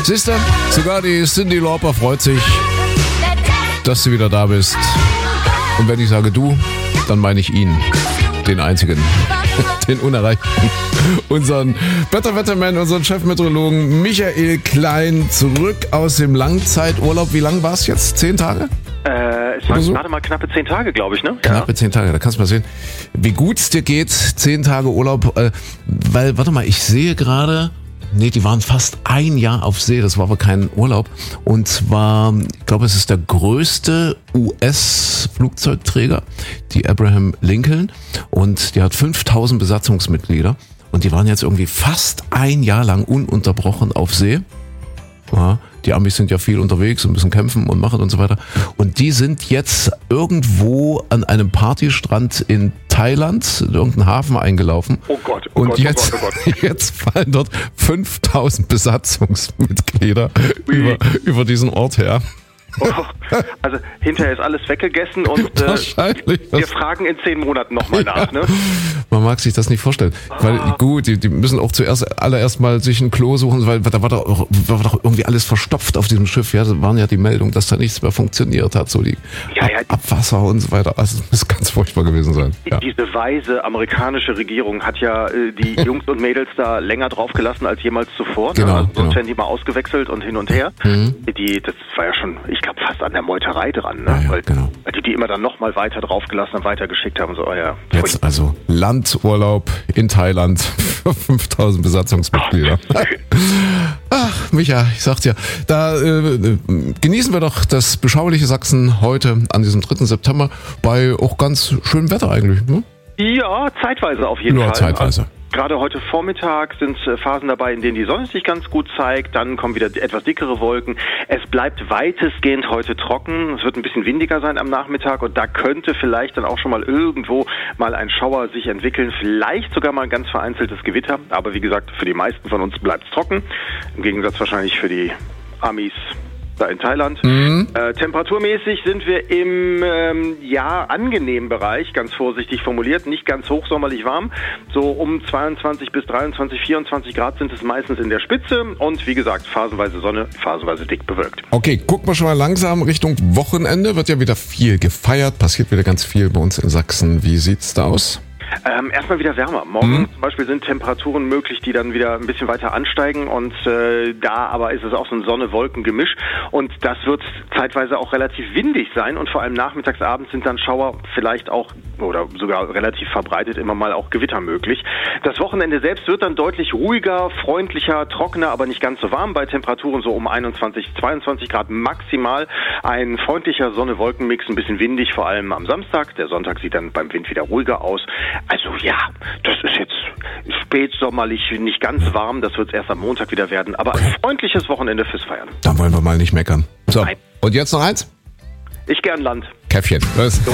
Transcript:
Siehst du, sogar die Cyndi Lauper freut sich, dass du wieder da bist. Und wenn ich sage du, dann meine ich ihn, den einzigen, den Unerreichten, unseren Better Wetterman, unseren Chefmeteorologen Michael Klein, zurück aus dem Langzeiturlaub. Wie lang war es jetzt? 10 Tage? Es waren gerade mal knappe 10 Tage, glaube ich, ne? Knappe 10 Tage, da kannst du mal sehen, wie gut es dir geht. 10 Tage Urlaub, weil, warte mal, ich sehe gerade, die waren fast ein Jahr auf See, das war aber kein Urlaub. Und zwar, ich glaube, es ist der größte US-Flugzeugträger, die Abraham Lincoln. Und die hat 5000 Besatzungsmitglieder. Und die waren jetzt irgendwie fast ein Jahr lang ununterbrochen auf See. Ja, die Amis sind ja viel unterwegs und müssen kämpfen und machen und so weiter. Und die sind jetzt irgendwo an einem Partystrand in Thailand, in irgendeinen Hafen eingelaufen. Oh Gott, und jetzt fallen dort 5000 Besatzungsmitglieder über diesen Ort her. Oh, also hinterher ist alles weggegessen und wir fragen in 10 Monaten nochmal nach, ne? Man mag sich das nicht vorstellen. Weil gut, die müssen auch allererst mal sich ein Klo suchen, weil da war doch irgendwie alles verstopft auf diesem Schiff. Ja, das waren ja die Meldungen, dass da nichts mehr funktioniert hat, so die Abwasser und so weiter. Also das muss ganz furchtbar gewesen sein. Ja. Diese weise amerikanische Regierung hat ja die Jungs und Mädels da länger draufgelassen als jemals zuvor. Genau, also sonst werden die mal ausgewechselt und hin und her. Das war ja schon, ich glaube, fast an der Meuterei dran, ne? Ja, genau. Weil die immer dann nochmal weiter draufgelassen haben, weitergeschickt haben. So, Jetzt also Landurlaub in Thailand für 5000 Besatzungsmitglieder. Ach, Micha, ich sag's dir, da genießen wir doch das beschauliche Sachsen heute an diesem 3. September bei auch ganz schönem Wetter eigentlich, ne? Ja, zeitweise auf jeden Fall. Ja, zeitweise. Gerade heute Vormittag sind Phasen dabei, in denen die Sonne sich ganz gut zeigt. Dann kommen wieder etwas dickere Wolken. Es bleibt weitestgehend heute trocken. Es wird ein bisschen windiger sein am Nachmittag und da könnte vielleicht dann auch schon mal irgendwo mal ein Schauer sich entwickeln. Vielleicht sogar mal ein ganz vereinzeltes Gewitter. Aber wie gesagt, für die meisten von uns bleibt es trocken. Im Gegensatz wahrscheinlich für die Amis da in Thailand. Temperaturmäßig sind wir im angenehmen Bereich, ganz vorsichtig formuliert, nicht ganz hochsommerlich warm. So um 22 bis 23, 24 Grad sind es meistens in der Spitze und wie gesagt, phasenweise Sonne, phasenweise dick bewölkt. Okay, gucken wir schon mal langsam Richtung Wochenende. Wird ja wieder viel gefeiert, passiert wieder ganz viel bei uns in Sachsen. Wie sieht's da aus? Erstmal wieder wärmer. Morgen zum Beispiel sind Temperaturen möglich, die dann wieder ein bisschen weiter ansteigen und da aber ist es auch so ein Sonne-Wolken-Gemisch und das wird zeitweise auch relativ windig sein und vor allem nachmittags, abends sind dann Schauer vielleicht auch oder sogar relativ verbreitet immer mal auch Gewitter möglich. Das Wochenende selbst wird dann deutlich ruhiger, freundlicher, trockener, aber nicht ganz so warm bei Temperaturen so um 21, 22 Grad maximal. Ein freundlicher Sonne-Wolken-Mix, ein bisschen windig, vor allem am Samstag. Der Sonntag sieht dann beim Wind wieder ruhiger aus. Also ja, das ist jetzt spätsommerlich, nicht ganz warm, das wird es erst am Montag wieder werden, aber ein freundliches Wochenende fürs Feiern. Da wollen wir mal nicht meckern. So, Nein. Und jetzt noch eins? Ich gern Land. Käffchen. Was?